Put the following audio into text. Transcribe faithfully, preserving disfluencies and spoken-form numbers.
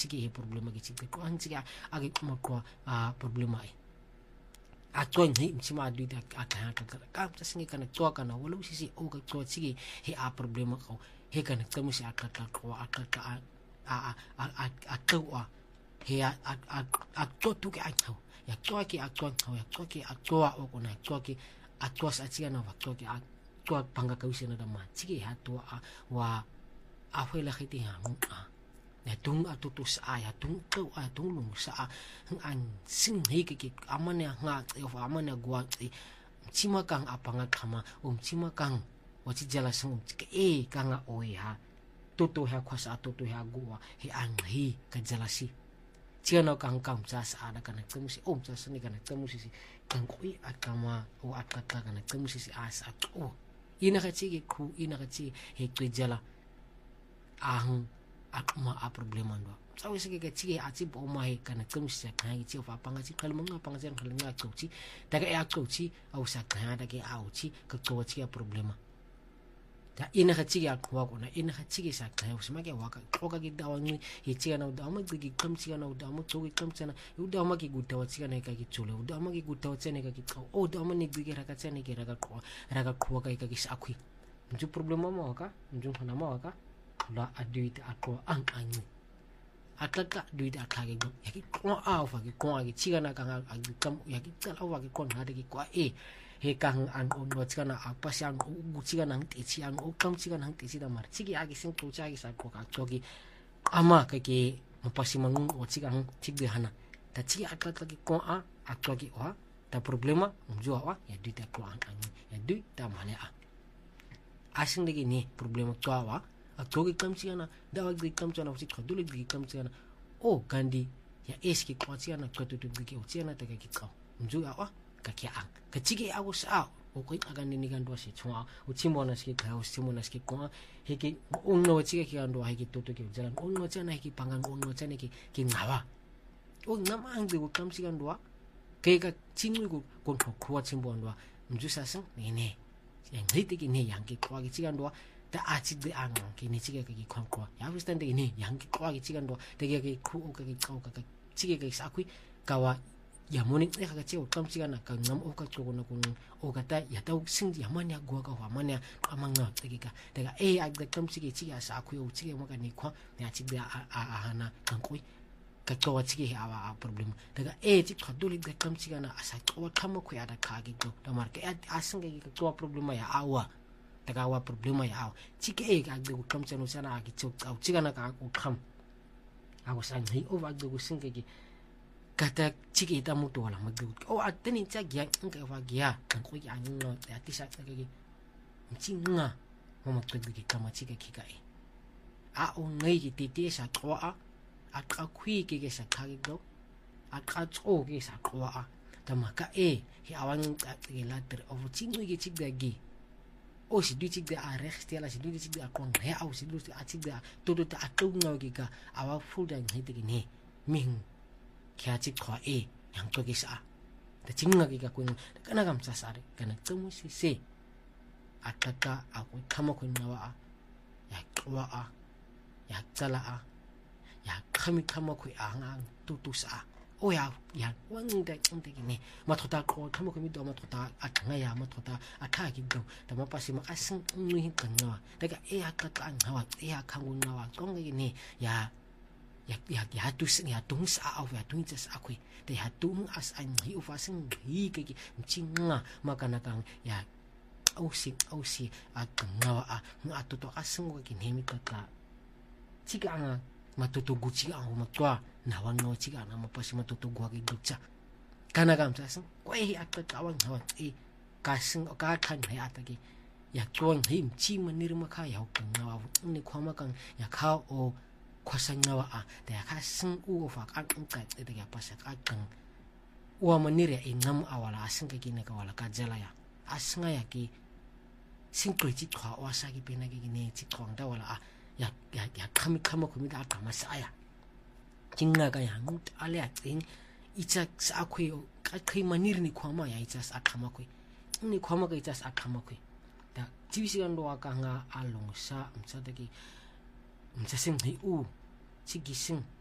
chiki he problema ke chiki ko chiki a ke mo ko a problema e a tsoing hi mchima adu ta a ka ka ka ta singi kana tsoa kana wala sisi o ka tsoa chiki he a problema ko he kana tsamu si a ka ka ko a ka ka a a a a tsoa he a a a tsoa tu ke a tsoa ya tsoa ki a tsoa ya tsoa ki a tsoa o kona tsoa ki a tsoa sa tsia na wa tsoa ki a tsoa panga ka usena da ma chiki ha tsoa a wa a hwela khiti ha a ya tung a tutu sa ya tung ko a tung lung sa an sing he ke amane nga e fa amane gwa e chima kang apanga khama um chima kang wachi jala sung ke e kanga oi ha tutu ha khwasa tutu ha gwa he an hi ka jala si chiano kang kang sa sa da kana tsamusi um sa sani kana tsamusi kang koi akama o akata kana tsamusi as at o ina ka chiki ku ina ka chi he ke jala ang akma a problema ndo sawi sige ke chiki a chi bo mai kana tsamusi sa kai chi fa panga chi kalma nga panga chen khalnga chochi daga e a chochi au sa kana daga a uchi ka chochi a problema ta ina ka chiki a kwa ko na ina ka chiki sa kai usma ke waka koka ki dawani he chi na dawma ki kam chi na dawma to ki kam chana u dawma ki gutawa chi na ka ki chule u dawma ki gutawa chene ka ki o dawma ni ki ra ka chene ki ra ka ko ra ka ko ka ki sa akhui nju problema mo ka nju khana mo ka la aduit akwa ang anyu akaka duit akage go yaki ko a fa ki ko agi chi na ka nga agi kam yaki tsala wa ki ko na de ki kwa e he kang an on wat kana apa siang u chiga nang ti chiang o kam chiga nang ti da mar chigi agi sing to chagi sa ko ka chogi ama ka ke mapasi mangung o chiga hang chigde hana ta chigi atla ki ko a a chogi wa ta problema mjo wa ya du ta ko an an ya du ta mane a asing de ni problema to wa a chogi kam chiga na da wa gi kam chana chi khadul gi kam chiga na o gandi ya eski ko chiga na ko tu tu gi o chiga na ta ki ko mjo wa ka kia ang ka chigi a sa o ko aga ni gan do si chwa o chimo na ski ka o chimo na ski ko he ki on no chigi ki gan do ha ki to to ki jalan on no chana ki pangang on no chana ki ki ngawa o ngam ang de ko kam si gan do ke ka chingui ko kon ko ko chimbo ndo mju sa sang ni ne yang hiti ki ne yang ki ko ki chi gan do ta a chi de ang ki ni chigi ki kon ko ya wistan de ni yang ki ko ki chi gan do de ki ku o ka ki ko ka chigi ki sa kui ka wa ya morning e ka che o kam chiga na ka ngam o ka chogo na kun o ka ta ya ta sing ya mania gwa ka wa mania amanga te ka daga e a ga kam chigi chi ya sa khu o chi mo ka ni kwa ya chi da a a na kan koi ka to wa chi ha wa problem daga e chi ka dole ga kam chiga na asa to wa kam ko ya da ka gi do da mar ka a sing ga to problem ya awa daga wa problem ya awa chi ke e ga ga kam chano sana gi cho au chiga na ka ko kam a ko sang hi o wa ga go sing ga kata chiki ita mutu wala magdu o atani cha gya ngka wa gya kan ko ya ngo ya tisa ta gi mchinga mo magdu gi kama chika kika e a o ngai gi titi sa twa a a ka khui gi sa ka gi do a ka cho gi sa twa a ta ma ka e hi awang ta gi la ter o chingu gi chik da gi o si du chik da a recht ya la si du chik da kon he au si du a chik da to to ta a to ngo gi ka awa fu da ngai te gi ne ming kya chik kwa e yang to gi sa ta chingga gi ka kun kana gam sa sare kana tsumu si se ataka a ko kama ko nawa a ya kwa a ya tsala a ya kami kama ko a ngang tu tu sa o ya ya wang da chinte gi ne ma thota ko kama ko mi do ma thota a nga ya ma thota a kha gi do ta ma pasi ma asing ngi hin kan nawa daga e ya ka ka nawa e ya kan gun nawa kong gi ne ya ya ya ya tu sing ya tung sa au ya tung jas akui de ya tung as an hi u fa sing hi ke ki chinga makana kang ya au sing au si a ngawa a nga to to asing ko ki nemi ka ka chiga nga matutu guchi ang matwa na wan no chiga na mapasi matutu gwa ki dutsa kana gam sa sing ko hi at ka wan hawan e ka sing ka kan he atagi ya tuang him chi manir ma kha ya ka ngawa ni khoma kang ya kha o kwasang nawa a da ya ka sing u fa ka kan ka da ya pasa ka kan wa manire e nam awala asing ka kine ka wala ka jala ya asinga ya ki sing ko chi thwa wa sa ki pena ki ne chi thong da wala a ya ya ya khami khama ko mi da ka ma sa ya jinga ka ya ngut ale a tin icha sa khoi ka khai manir ni khoma ya icha sa khama khoi ni khoma ka icha sa khama khoi da jibisi kan do ka nga along sa msa da ki msa sing hi u chi gi sing